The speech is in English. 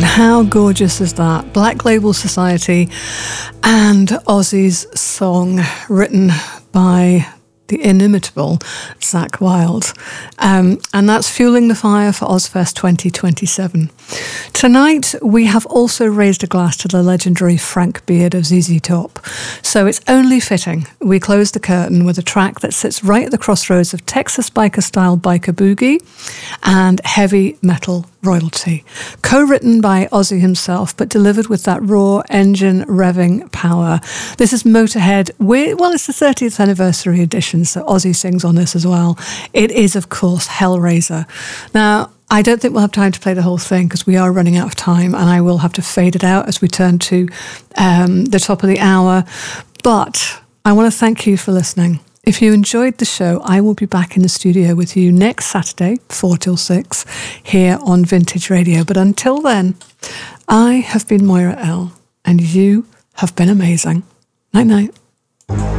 How gorgeous is that? Black Label Society and Ozzy's song written by the inimitable Zakk Wylde. And that's fueling the fire for Ozzfest 2027. Tonight, we have also raised a glass to the legendary Frank Beard of ZZ Top. So it's only fitting we close the curtain with a track that sits right at the crossroads of Texas biker-style biker boogie and heavy metal royalty. Co-written by Ozzy himself, but delivered with that raw engine revving power. This is Motorhead. It's the 30th anniversary edition, so Ozzy sings on this as well. It is, of course, Hellraiser. Now, I don't think we'll have time to play the whole thing because we are running out of time, and I will have to fade it out as we turn to the top of the hour. But I want to thank you for listening. If you enjoyed the show, I will be back in the studio with you next Saturday, 4 till 6, here on Vintage Radio. But until then, I have been Moira L, and you have been amazing. Night-night.